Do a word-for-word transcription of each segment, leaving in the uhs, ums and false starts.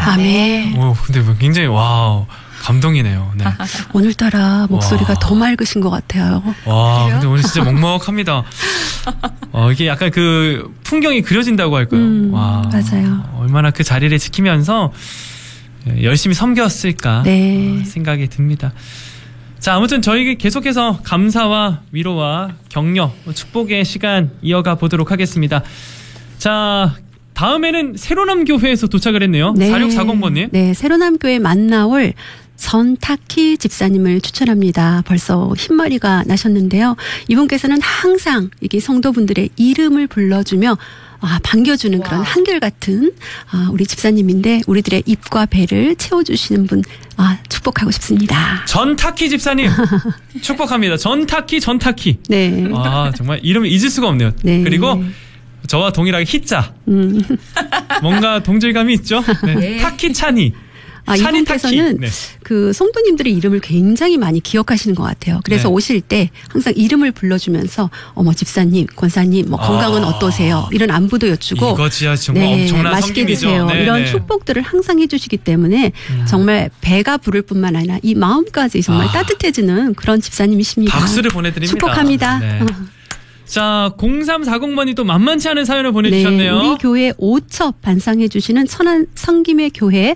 아멘. 오, 근데 뭐 굉장히 와우. 감동이네요. 네. 오늘따라 목소리가 와. 더 맑으신 것 같아요. 와, 그래요? 근데 오늘 진짜 먹먹합니다. 어, 이게 약간 그 풍경이 그려진다고 할까요? 음, 와, 맞아요. 얼마나 그 자리를 지키면서 열심히 섬겼을까 네. 생각이 듭니다. 자, 아무튼 저희 계속해서 감사와 위로와 격려, 축복의 시간 이어가 보도록 하겠습니다. 자, 다음에는 새로남교회에서 도착을 했네요. 네. 사육사공 번님. 네, 새로남교회 만나올 전타키 집사님을 추천합니다. 벌써 흰머리가 나셨는데요. 이분께서는 항상 이게 성도분들의 이름을 불러주며 아, 반겨주는 와. 그런 한결같은 아, 우리 집사님인데 우리들의 입과 배를 채워주시는 분 아, 축복하고 싶습니다. 전타키 집사님 축복합니다. 전타키 전타키. 네. 아, 정말 이름을 잊을 수가 없네요. 네. 그리고 저와 동일하게 히자. 음. 뭔가 동질감이 있죠. 네. 네. 타키 차니. 아, 이분께서는 네. 그 성도님들의 이름을 굉장히 많이 기억하시는 것 같아요. 그래서 네. 오실 때 항상 이름을 불러주면서 어머 집사님, 권사님, 뭐 건강은 아, 어떠세요? 이런 안부도 여쭈고 이거지야 정말 네, 엄청난 맛있게 성김이죠. 드세요. 네, 이런 네. 축복들을 항상 해주시기 때문에 음. 정말 배가 부를 뿐만 아니라 이 마음까지 정말 아. 따뜻해지는 그런 집사님이십니다. 박수를 보내드립니다. 축복합니다. 네. 자, 공삼사공 번이 또 만만치 않은 사연을 보내주셨네요. 네, 우리 교회 오첩 반상해 주시는 천안 성김의 교회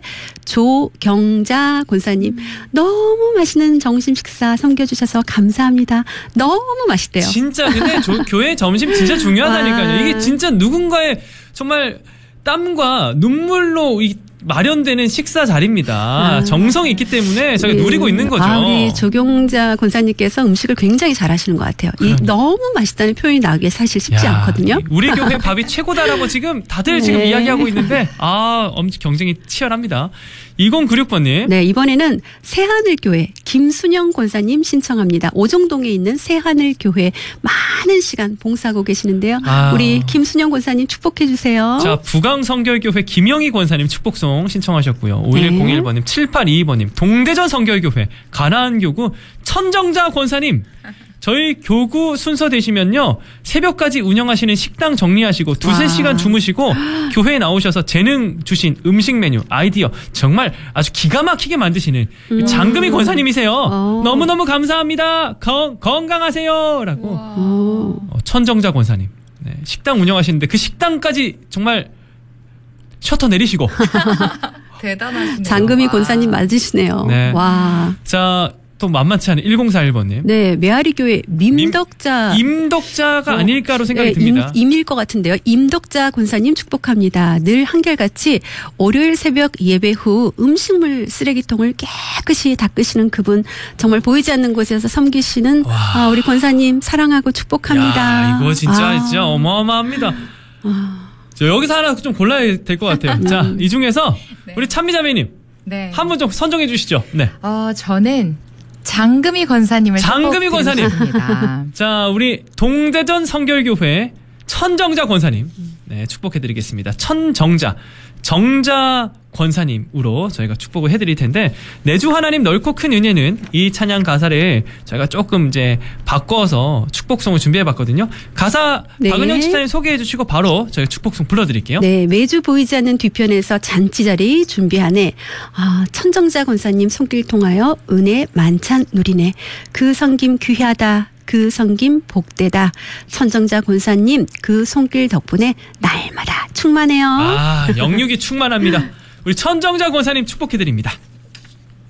조경자 권사님 너무 맛있는 점심 식사 섬겨주셔서 감사합니다. 너무 맛있대요. 진짜 근데 조, 교회 점심 진짜 중요하다니까요. 이게 진짜 누군가의 정말 땀과 눈물로 이 마련되는 식사 자리입니다. 아. 정성이 있기 때문에 저희가 네. 누리고 있는 거죠. 아, 우리 조경자 권사님께서 음식을 굉장히 잘하시는 것 같아요. 이 너무 맛있다는 표현이 나오기 사실 쉽지 야, 않거든요. 우리 교회 밥이 최고다라고 지금 다들 네. 지금 이야기하고 있는데 아 엄청 경쟁이 치열합니다. 이공구육 번님. 네, 이번에는 새하늘교회 김순영 권사님 신청합니다. 오정동에 있는 새하늘교회 많은 시간 봉사하고 계시는데요. 아. 우리 김순영 권사님 축복해 주세요. 자, 부강성결교회 김영희 권사님 축복송 신청하셨고요. 오일공일 번님, 네. 칠팔이이 번님, 동대전 성결교회 가나안교구 천정자 권사님. 저희 교구 순서 되시면요 새벽까지 운영하시는 식당 정리하시고 두세 와. 시간 주무시고 교회에 나오셔서 재능 주신 음식 메뉴 아이디어 정말 아주 기가 막히게 만드시는 음. 장금희 권사님이세요. 오. 너무너무 감사합니다. 건, 건강하세요 라고 어, 천정자 권사님 네, 식당 운영하시는데 그 식당까지 정말 셔터 내리시고 대단하시네요. 장금희 권사님 맞으시네요. 네. 와. 자, 또 만만치 않은 일공사일 번님. 네, 메아리교회 민덕자. 임, 임덕자가 어, 아닐까로 생각이 네, 듭니다. 임, 임일 것 같은데요. 임덕자 권사님 축복합니다. 늘 한결같이 월요일 새벽 예배 후 음식물 쓰레기통을 깨끗이 닦으시는 그분 정말 보이지 않는 곳에서 섬기시는 아, 우리 권사님 사랑하고 축복합니다. 야, 이거 진짜 아. 진짜 어마어마합니다. 아. 저 여기서 하나 좀 골라야 될 것 같아요. 음. 자, 이 중에서 네. 우리 찬미자매님 네. 한 분 좀 선정해 주시죠. 네. 어, 저는 장금희 권사님을 장금희 권사님. 자, 우리 동대전 성결교회 천정자 권사님. 네, 축복해 드리겠습니다. 천정자. 정자 권사님으로 저희가 축복을 해드릴 텐데 내주 하나님 넓고 큰 은혜는 이 찬양 가사를 저희가 조금 이제 바꿔서 축복송을 준비해봤거든요. 가사 네. 박은영 집사님 소개해 주시고 바로 저희 축복송 불러드릴게요. 네, 매주 보이지 않는 뒤편에서 잔치자리 준비하네. 아, 천정자 권사님 손길 통하여 은혜 만찬 누리네. 그 성김 귀하다. 그 성김 복되다. 천정자 권사님 그 손길 덕분에 날마다 충만해요. 아, 영육이 충만합니다. 우리 천정자 권사님 축복해드립니다.